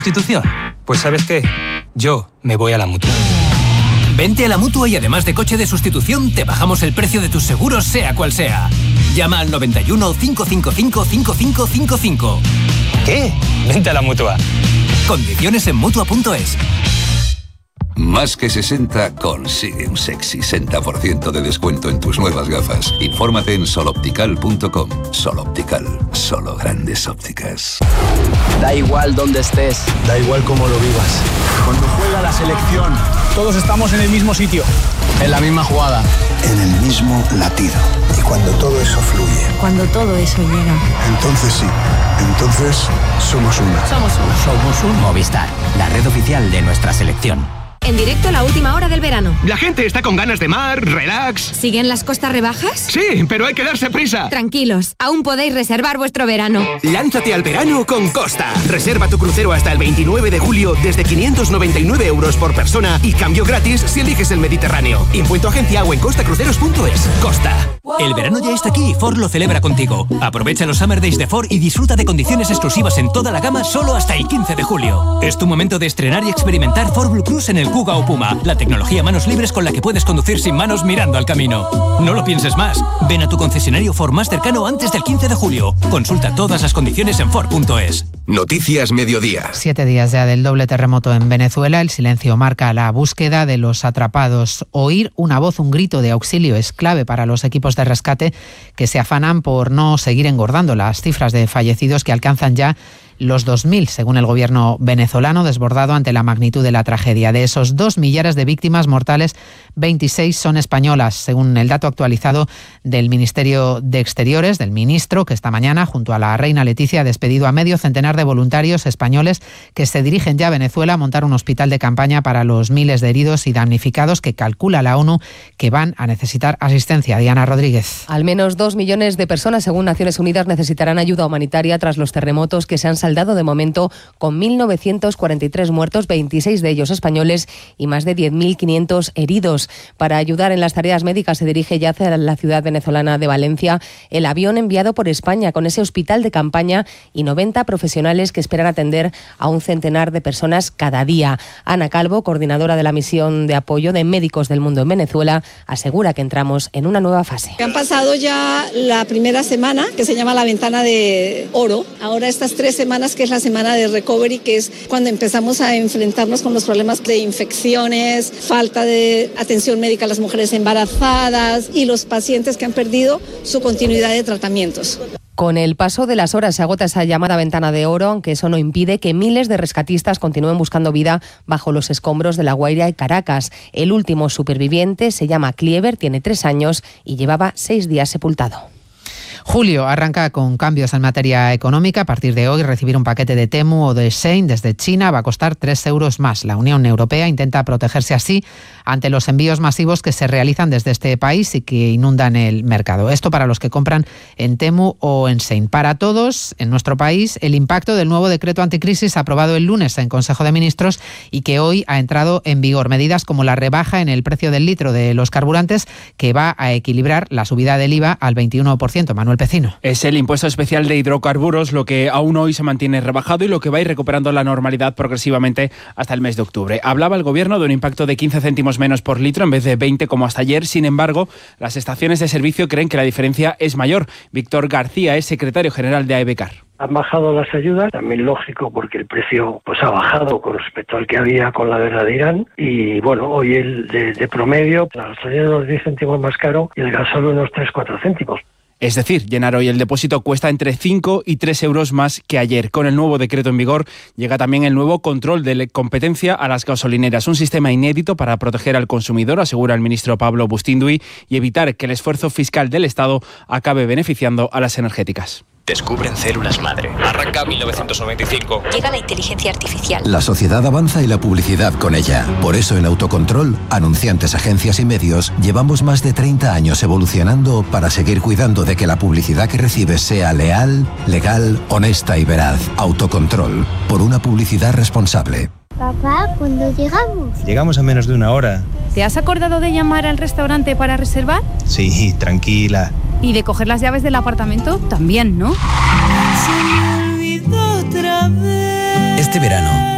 ¿Sustitución? Pues ¿sabes qué? Yo me voy a la Mutua. Vente a la Mutua y además de coche de sustitución, te bajamos el precio de tus seguros sea cual sea. Llama al 91 555 5555. ¿Qué? Vente a la Mutua. Condiciones en Mutua.es. Más que 60 consigue un sexy 60% de descuento en tus nuevas gafas. Infórmate en soloptical.com. Soloptical, solo grandes ópticas. Da igual dónde estés, da igual cómo lo vivas. Cuando juega la selección, todos estamos en el mismo sitio, en la misma jugada, en el mismo latido. Y cuando todo eso fluye, cuando todo eso llega, entonces sí, entonces somos una. Somos un Movistar, la red oficial de nuestra selección. En directo a la última hora del verano. La gente está con ganas de mar, relax. ¿Siguen las costas rebajas? Sí, pero hay que darse prisa. Tranquilos, aún podéis reservar vuestro verano. Lánzate al verano con Costa. Reserva tu crucero hasta el 29 de julio desde 599 euros por persona y cambio gratis si eliges el Mediterráneo. Info en tu agencia o en costacruceros.es. Costa. El verano ya está aquí y Ford lo celebra contigo. Aprovecha los Summer Days de Ford y disfruta de condiciones exclusivas en toda la gama solo hasta el 15 de julio. Es tu momento de estrenar y experimentar Ford Blue Cruise en el Kuga o Puma, la tecnología manos libres con la que puedes conducir sin manos mirando al camino. No lo pienses más. Ven a tu concesionario Ford más cercano antes del 15 de julio. Consulta todas las condiciones en Ford.es. Noticias Mediodía. 7 días ya del doble terremoto en Venezuela. El silencio marca la búsqueda de los atrapados. Oír una voz, un grito de auxilio es clave para los equipos de rescate que se afanan por no seguir engordando las cifras de fallecidos que alcanzan ya los 2.000, según el gobierno venezolano, desbordado ante la magnitud de la tragedia. De esos 2 millares de víctimas mortales, 26 son españolas, según el dato actualizado del Ministerio de Exteriores, del ministro, que esta mañana, junto a la reina Leticia, ha despedido a medio centenar de voluntarios españoles que se dirigen ya a Venezuela a montar un hospital de campaña para los miles de heridos y damnificados que calcula la ONU que van a necesitar asistencia. Diana Rodríguez. Al menos 2 millones de personas, según Naciones Unidas, necesitarán ayuda humanitaria tras los terremotos que se han saldado de momento con 1.943 muertos, 26 de ellos españoles y más de 10.500 heridos. Para ayudar en las tareas médicas se dirige ya hacia la ciudad venezolana de Valencia el avión enviado por España con ese hospital de campaña y 90 profesionales que esperan atender a un centenar de personas cada día. Ana Calvo, coordinadora de la misión de apoyo de Médicos del Mundo en Venezuela, asegura que entramos en una nueva fase. Han pasado ya la primera semana, que se llama la ventana de oro. Ahora estas 3 semanas, que es la semana de recovery, que es cuando empezamos a enfrentarnos con los problemas de infecciones, falta de atención médica a las mujeres embarazadas y los pacientes que han perdido su continuidad de tratamientos. Con el paso de las horas se agota esa llamada ventana de oro, aunque eso no impide que miles de rescatistas continúen buscando vida bajo los escombros de La Guaira y Caracas. El último superviviente se llama Cliever, tiene 3 años y llevaba 6 días sepultado. Julio arranca con cambios en materia económica. A partir de hoy, recibir un paquete de Temu o de Shein desde China va a costar 3 euros más. La Unión Europea intenta protegerse así ante los envíos masivos que se realizan desde este país y que inundan el mercado. Esto para los que compran en Temu o en Shein. Para todos, en nuestro país, el impacto del nuevo decreto anticrisis aprobado el lunes en Consejo de Ministros y que hoy ha entrado en vigor. Medidas como la rebaja en el precio del litro de los carburantes, que va a equilibrar la subida del IVA al 21%. Manuel Pecino. Es el impuesto especial de hidrocarburos lo que aún hoy se mantiene rebajado y lo que va a ir recuperando la normalidad progresivamente hasta el mes de octubre. Hablaba el Gobierno de un impacto de 15 céntimos menos por litro en vez de 20 como hasta ayer. Sin embargo, las estaciones de servicio creen que la diferencia es mayor. Víctor García es secretario general de AEBCAR. Han bajado las ayudas, también lógico porque el precio ha bajado con respecto al que había con la guerra de Irán y bueno, hoy el de promedio, la gasolina unos 10 céntimos más caro y el gasóleo unos 3-4 céntimos. Es decir, llenar hoy el depósito cuesta entre 5 y 3 euros más que ayer. Con el nuevo decreto en vigor llega también el nuevo control de competencia a las gasolineras, un sistema inédito para proteger al consumidor, asegura el ministro Pablo Bustinduy, y evitar que el esfuerzo fiscal del Estado acabe beneficiando a las energéticas. Descubren células madre. Arranca 1995. Llega la inteligencia artificial. La sociedad avanza y la publicidad con ella. Por eso en Autocontrol, anunciantes, agencias y medios, llevamos más de 30 años evolucionando para seguir cuidando de que la publicidad que recibes sea leal, legal, honesta y veraz. Autocontrol, por una publicidad responsable. Papá, ¿cuándo llegamos? Llegamos a menos de 1 hora. ¿Te has acordado de llamar al restaurante para reservar? Sí, tranquila. ¿Y de coger las llaves del apartamento? También, ¿no? Se me olvidó otra vez. Este verano,